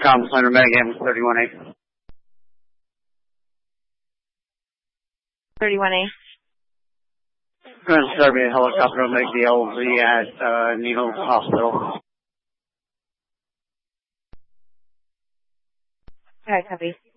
Comms Center, Megan, 31A. 31A. Current Serbian helicopter will make the LZ at Needles Hospital. Okay, copy.